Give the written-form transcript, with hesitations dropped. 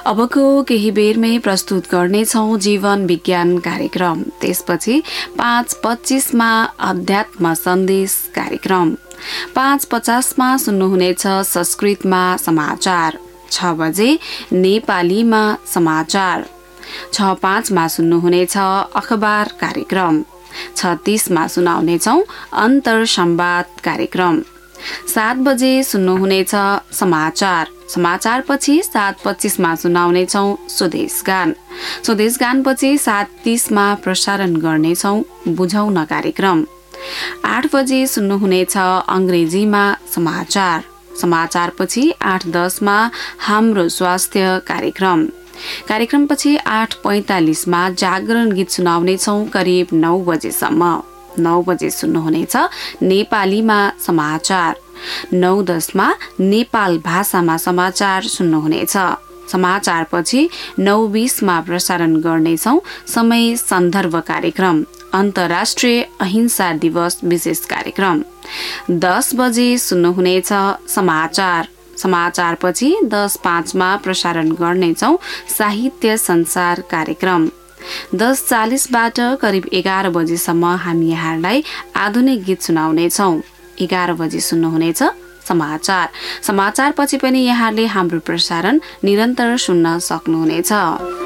अबको केही बेरमै प्रस्तुत गर्नेछौँ जीवन विज्ञान कार्यक्रम। त्यसपछि 5:25 मा अध्यात्म सन्देश कार्यक्रम, 5:50 मा सुन्नुहुनेछ संस्कृतमा समाचार, 6 बजे नेपालीमा समाचार, 6:05 मा सुन्नुहुनेछ अखबार कार्यक्रम, 6:30 मा सुनाउनेछौँ अन्तर संवाद कार्यक्रम, 7 बजे सुन्नुहुनेछ समाचार, समाचारपछि 7:25 मा सुनाउनेछौँ स्वदेश गान, स्वदेश गानपछि 7:30 मा प्रसारण गर्नेछौँ बुझौन कार्यक्रम, 8 बजे सुन्नुहुनेछ अंग्रेजीमा समाचार, समाचारपछि 8:10 मा हाम्रो स्वास्थ्य कार्यक्रम, कार्यक्रमपछि 8:45 मा जागरण गीत सुनाउनेछौँ करिब 9 बजेसम्म, 9 बजे सुन्नुहुनेछ नेपालीमा समाचार, 9:10 मा नेपाल भाषामा समाचार सुन्नुहुनेछ, समाचारपछि 9:20 मा प्रसारण गर्नेछौँ समय सन्दर्भ कार्यक्रम, अन्तर्राष्ट्रिय अहिंसा दिवस विशेष कार्यक्रम, 10 बजे सुन्नुहुनेछ समाचार, समाचारपछि 10:05 मा प्रसारण गर्नेछौँ साहित्य संसार कार्यक्रम, 10:40 बाट करिब 11 बजेसम्म हामी यहाँलाई आधुनिक गीत सुनाउनेछौँ, 11 बजे सुन्नुहुनेछ समाचार, समाचारपछि पनि यहाँले हाम्रो प्रसारण निरन्तर सुन्न सक्नुहुनेछ।